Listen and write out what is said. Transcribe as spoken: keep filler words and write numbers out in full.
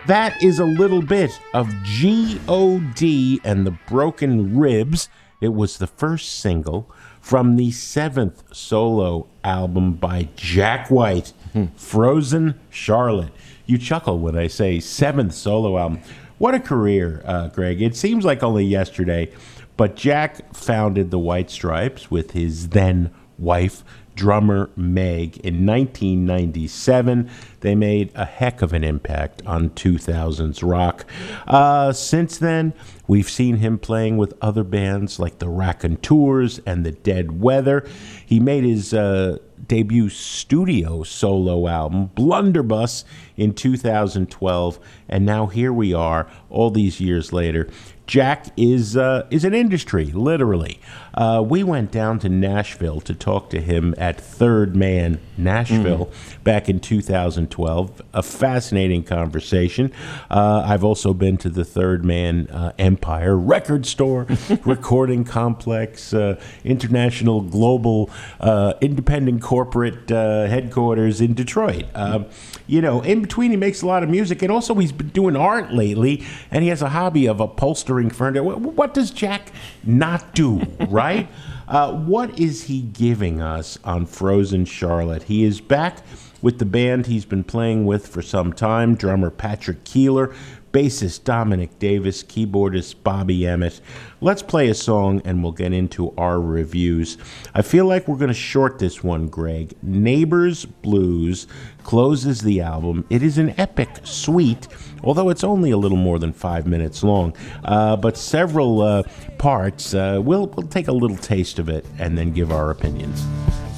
That is a little bit of G O D and the Broken Ribs. It was the first single from the seventh solo album by Jack White, Frozen Charlotte. You chuckle when I say seventh solo album. What a career, uh, Greg. It seems like only yesterday, but Jack founded the White Stripes with his then wife, drummer Meg, in nineteen ninety-seven. They made a heck of an impact on two thousands rock. Uh, since then, we've seen him playing with other bands like the Raconteurs and the Dead Weather. He made his uh, debut studio solo album, Blunderbuss, in two thousand twelve, and now here we are, all these years later. Jack is uh, is an industry, literally. Uh, we went down to Nashville to talk to him at Third Man Nashville mm. back in two thousand twelve. A fascinating conversation. Uh, I've also been to the Third Man uh, Empire Record Store, Recording Complex, uh, International Global uh, Independent Corporate uh, Headquarters in Detroit. Uh, you know, in between, he makes a lot of music, and also he's been doing art lately, and he has a hobby of upholstering furniture. What, what does Jack not do, right? Uh, what is he giving us on Frozen Charlotte? He is back with the band he's been playing with for some time, drummer Patrick Keeler, bassist Dominic Davis, keyboardist Bobby Emmett. Let's play a song and we'll get into our reviews. I feel like we're going to short this one, Greg. Neighbors Blues closes the album. It is an epic suite, although it's only a little more than five minutes long. Uh, but several uh, parts, uh, we'll, we'll take a little taste of it and then give our opinions.